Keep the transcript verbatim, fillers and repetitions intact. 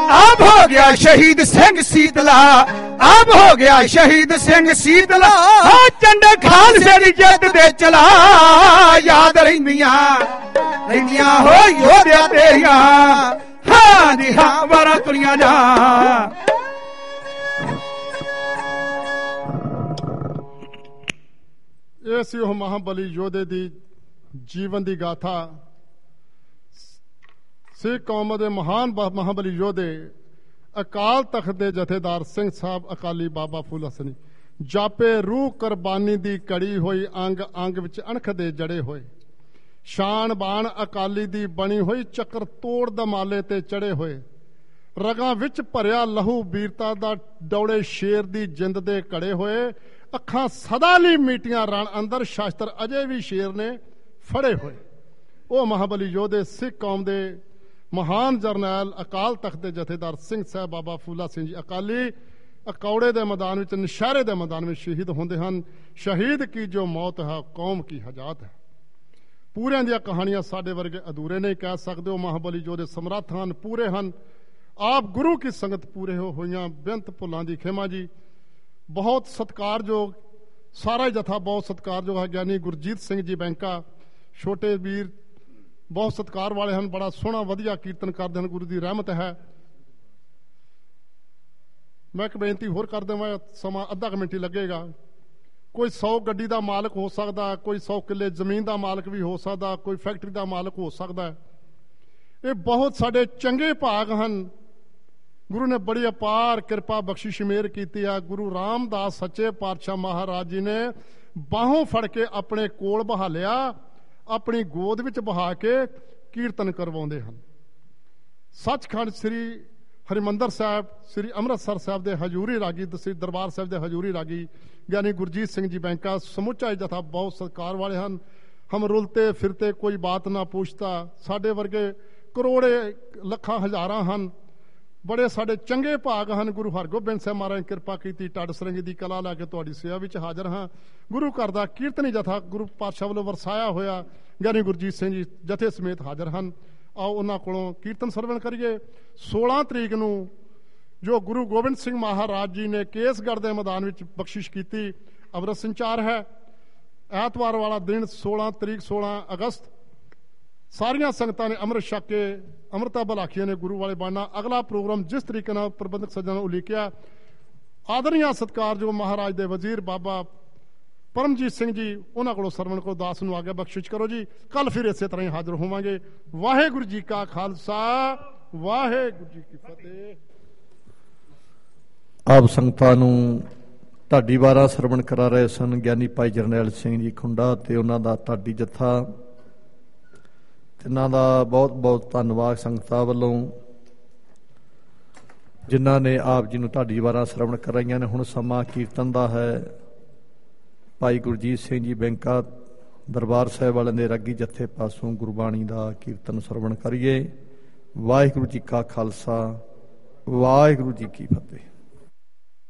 ਆਪ ਹੋ ਗਿਆ ਸ਼ਹੀਦ ਸਿੰਘ ਸੀਤਲਾ, ਆਪ ਹੋ ਗਿਆ ਸ਼ਹੀਦ ਸਿੰਘ ਸੀਤਲਾ। ਹਾਂ ਝੰਡੇ ਖਾਲਸੇ ਦੀ ਜਿੱਤ ਦੇ ਚਲਾ, ਯਾਦ ਰਹਿੰਦੀਆਂ ਰਹਿੰਦੀਆਂ ਹੋ ਯੋਧਿਆ ਤੇਰੀਆਂ, ਹਾਂ ਦੀ ਹਾਂ ਵਾਰਾਂ ਤੁਰੀਆਂ ਜਾ। ਇਹ ਸੀ ਉਹ ਮਹਾਬਲੀ ਯੋਧੇ ਦੀ ਜੀਵਨ ਦੀ ਗਾਥਾ। ਸਿੱਖ ਕੌਮ ਦੇ ਮਹਾਨ ਮਹਾਬਲੀ ਯੋਧੇ ਅਕਾਲ ਤਖਤ ਦੇ ਜਥੇਦਾਰ ਸਿੰਘ ਸਾਹਿਬ ਅਕਾਲੀ ਬਾਬਾ ਫੂਲਾ ਸਿੰਘ ਜਾਪੇ ਰੂਹ ਕੁਰਬਾਨੀ ਦੀ ਕੜੀ ਹੋਈ, ਅੰਗ ਅੰਗ ਵਿੱਚ ਅਣਖ ਦੇ ਜੜੇ ਹੋਏ। ਸ਼ਾਨ ਬਾਣ ਅਕਾਲੀ ਦੀ ਬਣੀ ਹੋਈ, ਚੱਕਰ ਤੋੜ ਦਮਾਲੇ ਤੇ ਚੜੇ ਹੋਏ। ਰਗਾਂ ਵਿੱਚ ਭਰਿਆ ਲਹੂ ਵੀਰਤਾ ਦਾ, ਦੌੜੇ ਸ਼ੇਰ ਦੀ ਜਿੰਦ ਦੇ ਘੜੇ ਹੋਏ। ਅੱਖਾਂ ਸਦਾ ਲਈ ਮੀਟੀਆਂ ਰਣ ਅੰਦਰ, ਸ਼ਾਸਤਰ ਅਜੇ ਵੀ ਸ਼ੇਰ ਨੇ ਫੜੇ ਹੋਏ। ਉਹ ਮਹਾਬਲੀ ਯੋਧੇ ਸਿੱਖ ਕੌਮ ਦੇ ਮਹਾਨ ਜਰਨੈਲ ਅਕਾਲ ਤਖਤ ਦੇ ਜਥੇਦਾਰ ਸਿੰਘ ਸਾਹਿਬ ਬਾਬਾ ਫੂਲਾ ਸਿੰਘ ਜੀ ਅਕਾਲੀ ਅਕੌੜੇ ਦੇ ਮੈਦਾਨ ਵਿੱਚ, ਨਸ਼ਹਿਰੇ ਦੇ ਮੈਦਾਨ ਵਿੱਚ ਸ਼ਹੀਦ ਹੁੰਦੇ ਹਨ। ਸ਼ਹੀਦ ਕੀ ਜੋ ਮੌਤ ਹੈ, ਕੌਮ ਕੀ ਹਜਾਤ ਹੈ। ਪੂਰਿਆਂ ਦੀਆਂ ਕਹਾਣੀਆਂ ਸਾਡੇ ਵਰਗੇ ਅਧੂਰੇ ਨਹੀਂ ਕਹਿ ਸਕਦੇ। ਉਹ ਮਹਾਬਲੀ ਯੋਧੇ ਸਮਰੱਥ ਹਨ, ਪੂਰੇ ਹਨ। ਆਪ ਗੁਰੂ ਕੀ ਸੰਗਤ ਪੂਰੇ ਹੋ ਹੋਈਆਂ, ਬੇਅੰਤ ਭੁੱਲਾਂ ਦੀ ਖਿਮਾ ਜੀ। ਬਹੁਤ ਸਤਿਕਾਰਯੋਗ ਸਾਰਾ ਜਥਾ ਬਹੁਤ ਸਤਿਕਾਰਯੋਗ ਹੈ। ਗਿਆਨੀ ਗੁਰਜੀਤ ਸਿੰਘ ਜੀ ਬੈਂਕਾ ਛੋਟੇ ਵੀਰ ਬਹੁਤ ਸਤਿਕਾਰ ਵਾਲੇ ਹਨ, ਬੜਾ ਸੋਹਣਾ ਵਧੀਆ ਕੀਰਤਨ ਕਰਦੇ ਹਨ, ਗੁਰੂ ਦੀ ਰਹਿਮਤ ਹੈ। ਮੈਂ ਇੱਕ ਬੇਨਤੀ ਹੋਰ ਕਰ ਦੇਵਾਂ, ਸਮਾਂ ਅੱਧਾ ਕੁ ਮਿੰਟ ਹੀ ਲੱਗੇਗਾ। ਕੋਈ ਸੌ ਗੱਡੀ ਦਾ ਮਾਲਕ ਹੋ ਸਕਦਾ, ਕੋਈ ਸੌ ਕਿੱਲੇ ਜ਼ਮੀਨ ਦਾ ਮਾਲਕ ਵੀ ਹੋ ਸਕਦਾ, ਕੋਈ ਫੈਕਟਰੀ ਦਾ ਮਾਲਕ ਹੋ ਸਕਦਾ। ਇਹ ਬਹੁਤ ਸਾਡੇ ਚੰਗੇ ਭਾਗ ਹਨ। ਗੁਰੂ ਨੇ ਬੜੀ ਅਪਾਰ ਕਿਰਪਾ ਬਖਸ਼ਿਸ਼ ਮੇਰ ਕੀਤੀ ਆ। ਗੁਰੂ ਰਾਮਦਾਸ ਸੱਚੇ ਪਾਤਸ਼ਾਹ ਮਹਾਰਾਜ ਜੀ ਨੇ ਬਾਹੋਂ ਫੜ ਕੇ ਆਪਣੇ ਕੋਲ ਬਹਾ ਲਿਆ, ਆਪਣੀ ਗੋਦ ਵਿੱਚ ਬਹਾ ਕੇ ਕੀਰਤਨ ਕਰਵਾਉਂਦੇ ਹਨ। ਸੱਚਖੰਡ ਸ੍ਰੀ ਹਰਿਮੰਦਰ ਸਾਹਿਬ, ਸ੍ਰੀ ਅੰਮ੍ਰਿਤਸਰ ਸਾਹਿਬ ਦੇ ਹਜ਼ੂਰੀ ਰਾਗੀ, ਸ੍ਰੀ ਦਰਬਾਰ ਸਾਹਿਬ ਦੇ ਹਜ਼ੂਰੀ ਰਾਗੀ ਗਿਆਨੀ ਗੁਰਜੀਤ ਸਿੰਘ ਜੀ ਬੈਂਕਾ ਸਮੁੱਚਾ ਜਥਾ ਬਹੁਤ ਸਤਿਕਾਰ ਵਾਲੇ ਹਨ। ਹਮ ਰੁਲਤੇ ਫਿਰਤੇ ਕੋਈ ਬਾਤ ਨਾ ਪੁੱਛਤਾ। ਸਾਡੇ ਵਰਗੇ ਕਰੋੜੇ ਲੱਖਾਂ ਹਜ਼ਾਰਾਂ ਹਨ। ਬੜੇ ਸਾਡੇ ਚੰਗੇ ਭਾਗ ਹਨ। ਗੁਰੂ ਹਰਗੋਬਿੰਦ ਸਾਹਿਬ ਮਹਾਰਾਜ ਨੇ ਕਿਰਪਾ ਕੀਤੀ। ਟੱਡ ਸਰੰਗੀ ਦੀ ਕਲਾ ਲੈ ਕੇ ਤੁਹਾਡੀ ਸੇਵਾ ਵਿੱਚ ਹਾਜ਼ਰ ਹਾਂ। ਗੁਰੂ ਘਰ ਦਾ ਕੀਰਤਨੀ ਜਥਾ ਗੁਰੂ ਪਾਤਸ਼ਾਹ ਵੱਲੋਂ ਵਰਸਾਇਆ ਹੋਇਆ ਗਿਆਨੀ ਗੁਰਜੀਤ ਸਿੰਘ ਜੀ ਜਥੇ ਸਮੇਤ ਹਾਜ਼ਰ ਹਨ। ਆਓ ਉਹਨਾਂ ਕੋਲੋਂ ਕੀਰਤਨ ਸਰਵਣ ਕਰੀਏ। ਸੋਲਾਂ ਤਰੀਕ ਨੂੰ ਜੋ ਗੁਰੂ ਗੋਬਿੰਦ ਸਿੰਘ ਮਹਾਰਾਜ ਜੀ ਨੇ ਕੇਸਗੜ੍ਹ ਦੇ ਮੈਦਾਨ ਵਿੱਚ ਬਖਸ਼ਿਸ਼ ਕੀਤੀ, ਅੰਮ੍ਰਿਤ ਸੰਚਾਰ ਹੈ। ਐਤਵਾਰ ਵਾਲਾ ਦਿਨ ਸੋਲਾਂ ਤਰੀਕ ਸੋਲਾਂ ਅਗਸਤ ਸਾਰੀਆਂ ਸੰਗਤਾਂ ਨੇ ਅੰਮ੍ਰਿਤ ਛਕ ਕੇ ਅੰਮ੍ਰਿਤਾ ਬਲਾਖੀਆਂ ਨੇ ਗੁਰੂ ਵਾਲੇ ਬਣਨਾ। ਅਗਲਾ ਪ੍ਰੋਗਰਾਮ ਜਿਸ ਤਰੀਕੇ ਨਾਲ ਪ੍ਰਬੰਧਕ ਸੱਜਣਾਂ ਨੇ ਉਲੀਕਿਆ, ਆਦਰਨੀय ਸਤਿਕਾਰਯੋਗ ਮਹਾਰਾਜ ਦੇ ਵਜ਼ੀਰ ਬਾਬਾ ਪਰਮਜੀਤ ਸਿੰਘ ਜੀ, ਉਹਨਾਂ ਕੋਲੋਂ ਸਰਵਣ ਕੋ ਦਾਸ ਨੂੰ ਆਗੇ ਬਖਸ਼ਿਸ਼ ਕਰੋ ਜੀ। ਕੱਲ ਫਿਰ ਇਸੇ ਤਰ੍ਹਾਂ ਹੀ ਹਾਜ਼ਰ ਹੋਵਾਂਗੇ। ਵਾਹਿਗੁਰੂ ਜੀ ਕਾ ਖਾਲਸਾ, ਵਾਹਿਗੁਰੂ ਜੀ ਕੀ ਫਤਿਹ। ਆਪ ਸੰਗਤਾਂ ਨੂੰ ਢਾਡੀ ਵਾਰਾਂ ਸਰਵਣ ਕਰਾ ਰਹੇ ਸਨ ਗਿਆਨੀ ਭਾਈ ਜਰਨੈਲ ਸਿੰਘ ਜੀ ਖੁੰਡਾ ਤੇ ਉਹਨਾਂ ਦਾ ਢਾਡੀ ਜੱਥਾ। ਤਿੰਨਾਂ ਦਾ ਬਹੁਤ ਬਹੁਤ ਧੰਨਵਾਦ ਸੰਗਤਾਂ ਵੱਲੋਂ ਜਿਨ੍ਹਾਂ ਨੇ ਆਪ ਜੀ ਨੂੰ ਢਾਡੀ ਵਾਰਾਂ ਸਰਵਣ ਕਰਾਈਆਂ ਨੇ। ਹੁਣ ਸਮਾਂ ਕੀਰਤਨ ਦਾ ਹੈ। ਭਾਈ ਗੁਰਜੀਤ ਸਿੰਘ ਜੀ ਬੈਂਕਾ ਦਰਬਾਰ ਸਾਹਿਬ ਵਾਲਿਆਂ ਦੇ ਰਾਗੀ ਜੱਥੇ ਪਾਸੋਂ ਗੁਰਬਾਣੀ ਦਾ ਕੀਰਤਨ ਸਰਵਣ ਕਰੀਏ। ਵਾਹਿਗੁਰੂ ਜੀ ਕਾ ਖਾਲਸਾ, ਵਾਹਿਗੁਰੂ ਜੀ ਕੀ ਫਤਿਹ।